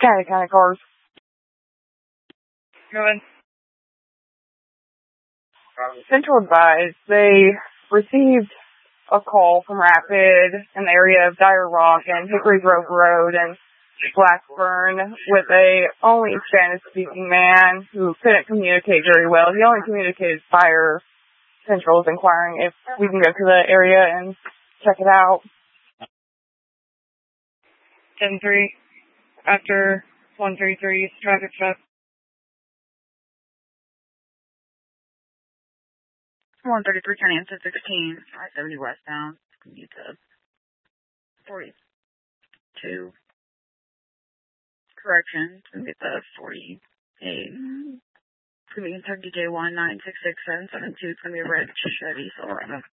Kind of cars. Go ahead. Central advised they received a call from Rapid in the area of Dyer Rock and Hickory Grove Road and Blackburn with a only Spanish-speaking man who couldn't communicate very well. He only communicated fire. Central is inquiring if we can go to the area and check it out. 10-3 after 133 traffic stop. 133 turning into 16, I-70 westbound. Need to 42. Correction, it's going to be the 48. It's going to be Kentucky J1 966-772. It's going to be a red Chevy Silverado.